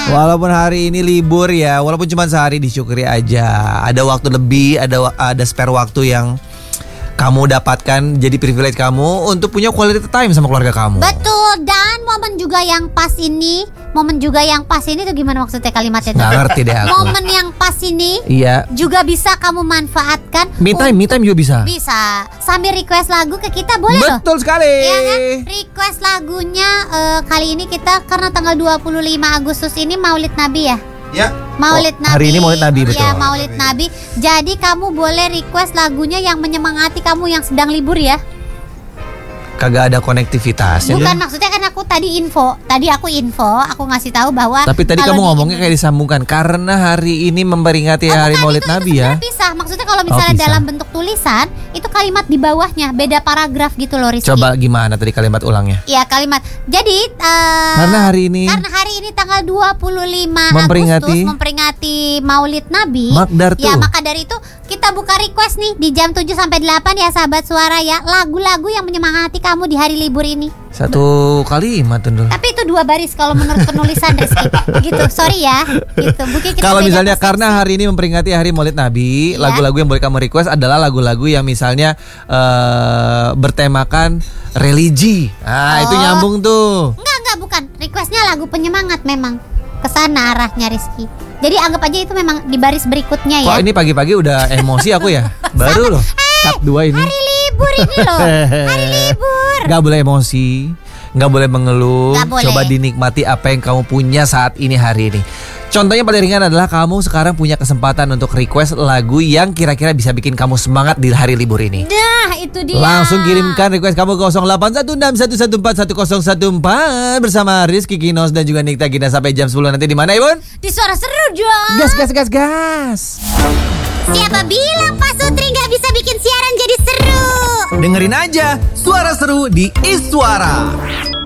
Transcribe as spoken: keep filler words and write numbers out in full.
Walaupun hari ini libur ya, walaupun cuma sehari, disyukuri aja. Ada waktu lebih, ada ada spare waktu yang kamu dapatkan, jadi privilege kamu untuk punya quality time sama keluarga kamu. Betul, dan momen juga yang pas ini, momen juga yang pas ini tuh gimana maksudnya kalimatnya? Nggak ngerti deh aku. Momen yang pas ini, iya, juga bisa kamu manfaatkan. Me time, me time juga bisa. Bisa, sambil request lagu ke kita boleh loh. Betul sekali. Iya kan? Request lagunya uh, kali ini kita karena tanggal dua puluh lima Agustus ini Maulid Nabi ya. Ya. Maulid oh, Nabi. Hari ini Maulid Nabi betul. Ya, Maulid Nabi. Jadi kamu boleh request lagunya yang menyemangati kamu yang sedang libur ya. Kagak ada konektivitasnya. Bukan, maksudnya kan aku tadi info. Tadi aku info, aku ngasih tahu bahwa. Tapi tadi kamu ngomongnya kayak disambungkan karena hari ini memperingati oh, hari Maulid itu, Nabi itu ya. Pisah. Maksudnya kalau misalnya oh, dalam bentuk tulisan, itu kalimat di bawahnya beda paragraf gitu loh, Rizky. Coba gimana tadi kalimat ulangnya? Iya, kalimat. Jadi uh, karena hari ini Karena hari ini tanggal dua puluh lima memperingati, Agustus memperingati Maulid Nabi. Makdar tuh. Ya, maka dari itu kita buka request nih di jam tujuh sampai delapan ya sahabat suara ya, lagu-lagu yang menyemangati kamu di hari libur ini. Satu kalimat tuh. Tapi itu dua baris kalau menurut penulisan Rizky. Gitu, sorry ya. Gitu. Kalau misalnya karena hari ini memperingati hari Maulid Nabi, iya, lagu-lagu yang boleh kamu request adalah lagu-lagu yang misalnya uh, bertemakan religi. Ah, oh, itu nyambung tuh. Enggak, enggak, bukan. Requestnya lagu penyemangat memang. Kesana arahnya Rizky. Jadi anggap aja itu memang di baris berikutnya ya. Kok ini pagi-pagi udah emosi aku ya? Baru loh. Cut dua ini. Hari libur ini loh. Hari libur. Gak boleh emosi, gak boleh mengeluh. Gak boleh. Coba dinikmati apa yang kamu punya saat ini hari ini. Contohnya paling ringan adalah kamu sekarang punya kesempatan untuk request lagu yang kira-kira bisa bikin kamu semangat di hari libur ini. Nah, itu dia. Langsung kirimkan request kamu ke nol delapan satu enam satu satu empat satu nol satu empat bersama Rizky Kinos dan juga Nikta Gina sampai jam sepuluh nanti di mana, Ibun? Di Suara Seru dong. Gas gas gas gas. Siapa bilang Pak Sutri gak bisa bikin siaran jadi seru? Dengerin aja Suara Seru di Iswara.